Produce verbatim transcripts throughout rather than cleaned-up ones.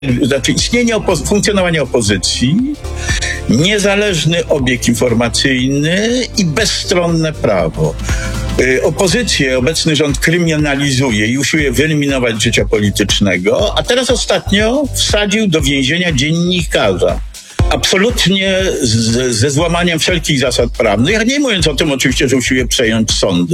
znaczy istnienie, opo- funkcjonowanie opozycji, niezależny obieg informacyjny i bezstronne prawo. Y, opozycję obecny rząd kryminalizuje i usiłuje wyeliminować życia politycznego, a teraz ostatnio wsadził do więzienia dziennikarza. Absolutnie z, ze złamaniem wszelkich zasad prawnych, nie mówiąc o tym oczywiście, że usiłuje przejąć sądy.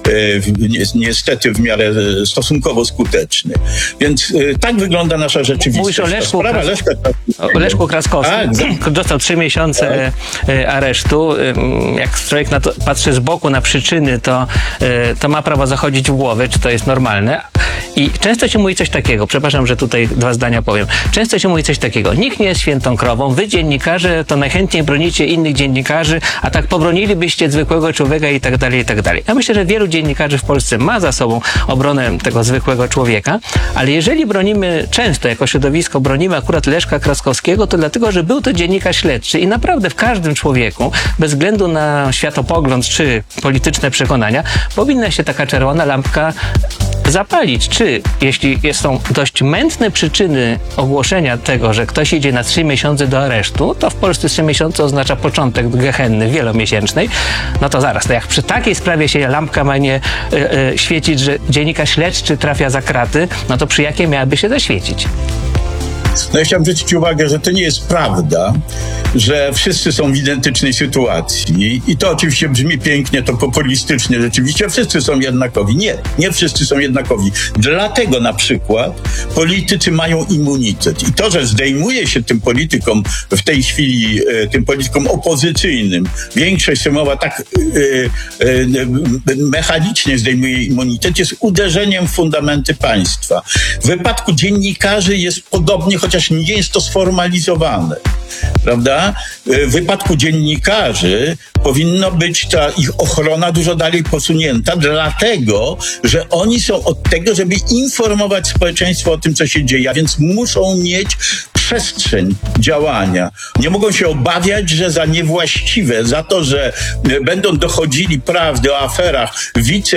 Niestety w miarę stosunkowo skuteczny. Więc tak wygląda nasza rzeczywistość. Mówisz o Leszku, Sprawa Kras... Leszka... o Leszku Kraskowskim. Tak. Dostał trzy miesiące tak. aresztu. Jak człowiek na to patrzy z boku na przyczyny, to, to ma prawo zachodzić w głowę, czy to jest normalne. I często się mówi coś takiego, przepraszam, że tutaj dwa zdania powiem. Często się mówi coś takiego. Nikt nie jest świętą krową. Wy, dziennikarze, to najchętniej bronicie innych dziennikarzy, a tak pobronilibyście zwykłego człowieka i tak dalej, i tak dalej. Ja myślę, że wielu dziennikarzy w Polsce ma za sobą obronę tego zwykłego człowieka, ale jeżeli bronimy, często jako środowisko bronimy akurat Leszka Kraskowskiego, to dlatego, że był to dziennikarz śledczy i naprawdę w każdym człowieku, bez względu na światopogląd czy polityczne przekonania, powinna się taka czerwona lampka zapalić. Czy jeśli są dość mętne przyczyny ogłoszenia tego, że ktoś idzie na trzy miesiące do aresztu, to w Polsce trzy miesiące oznacza początek gehenny wielomiesięcznej, no to zaraz, to jak przy takiej sprawie się lampka ma nie y, y, świecić, że dziennikarz śledczy trafia za kraty, no to przy jakiej miałaby się zaświecić? No ja chciałem zwrócić uwagę, że to nie jest prawda, że wszyscy są w identycznej sytuacji i to oczywiście brzmi pięknie, to populistycznie, rzeczywiście wszyscy są jednakowi. Nie, nie wszyscy są jednakowi. Dlatego na przykład politycy mają immunitet i to, że zdejmuje się tym politykom w tej chwili, tym politykom opozycyjnym, większość sejmowa tak yy, yy, mechanicznie zdejmuje immunitet, jest uderzeniem w fundamenty państwa. W wypadku dziennikarzy jest podobnie, chociaż nie jest to sformalizowane, prawda? W wypadku dziennikarzy powinno być ta ich ochrona dużo dalej posunięta, dlatego, że oni są od tego, żeby informować społeczeństwo o tym, co się dzieje, a więc muszą mieć przestrzeń działania. Nie mogą się obawiać, że za niewłaściwe, za to, że będą dochodzili prawdy o aferach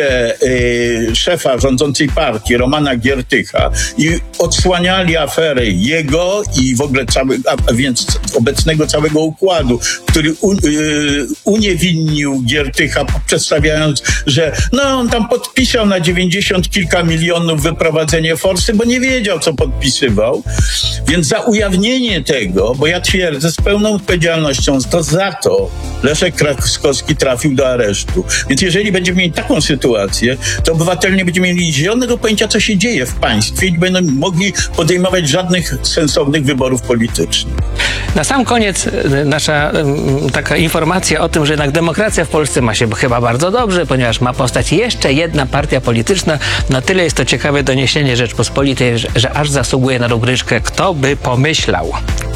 wiceszefa rządzącej partii, Romana Giertycha, i odsłaniali aferę jego i w ogóle cały, a więc obecnego całego układu, który u, y, uniewinnił Giertycha, przedstawiając, że no on tam podpisał na dziewięćdziesiąt kilka milionów wyprowadzenie forsy, bo nie wiedział, co podpisywał. Więc za ujawnienie tego, bo ja twierdzę z pełną odpowiedzialnością, to za to Leszek Kraskowski trafił do aresztu. Więc jeżeli będziemy mieli taką sytuację, to obywatele nie będziemy mieli zielonego pojęcia, co się dzieje w państwie i nie będą mogli podejmować żadnych sensownych wyborów politycznych. Na sam koniec nasza taka informacja o tym, że jednak demokracja w Polsce ma się chyba bardzo dobrze, ponieważ ma powstać jeszcze jedna partia polityczna. Na tyle jest to ciekawe doniesienie Rzeczpospolitej, że, że aż zasługuje na rubryczkę "Kto by pomyślał?".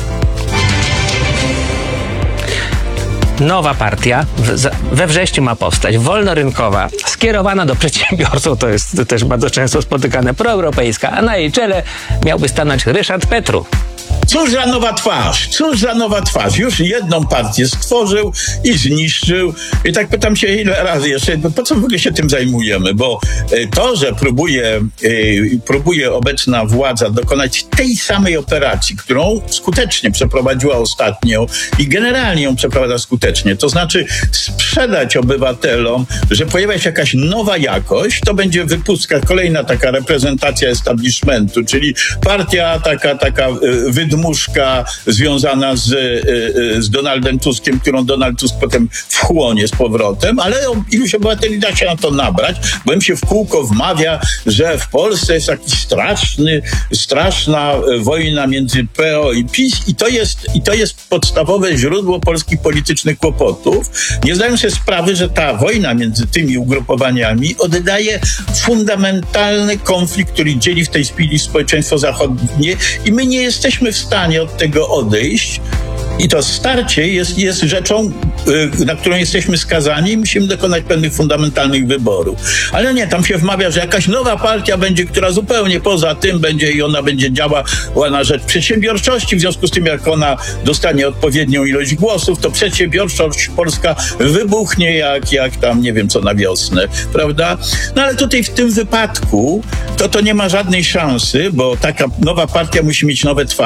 Nowa partia we wrześniu ma powstać, wolnorynkowa, skierowana do przedsiębiorców, to jest też bardzo często spotykane, proeuropejska, a na jej czele miałby stanąć Ryszard Petru. Cóż za nowa twarz, cóż za nowa twarz. Już jedną partię stworzył i zniszczył. I tak pytam się ile razy jeszcze, po co w ogóle się tym zajmujemy? Bo to, że próbuje, próbuje obecna władza dokonać tej samej operacji, którą skutecznie przeprowadziła ostatnio i generalnie ją przeprowadza skutecznie, to znaczy sprzedać obywatelom, że pojawia się jakaś nowa jakość, to będzie wypustka, kolejna taka reprezentacja establishmentu, czyli partia taka, taka wydmuszka związana z, z Donaldem Tuskiem, którą Donald Tusk potem wchłonie z powrotem, ale iluś obywateli da się na to nabrać, bo im się w kółko wmawia, że w Polsce jest jakiś straszny, straszna wojna między P O i PiS i to jest, i to jest podstawowe źródło polskich politycznych kłopotów. Nie zdają sobie sprawy, że ta wojna między tymi ugrupowaniami oddaje fundamentalny konflikt, który dzieli w tej chwili społeczeństwo zachodnie i my nie jesteśmy w stanie od tego odejść. I to starcie jest, jest rzeczą, na którą jesteśmy skazani i musimy dokonać pewnych fundamentalnych wyborów. Ale nie, tam się wmawia, że jakaś nowa partia będzie, która zupełnie poza tym będzie i ona będzie działała na rzecz przedsiębiorczości. W związku z tym, jak ona dostanie odpowiednią ilość głosów, to przedsiębiorczość polska wybuchnie jak, jak tam, nie wiem co, na wiosnę, prawda? No ale tutaj w tym wypadku to to nie ma żadnej szansy, bo taka nowa partia musi mieć nowe twarze.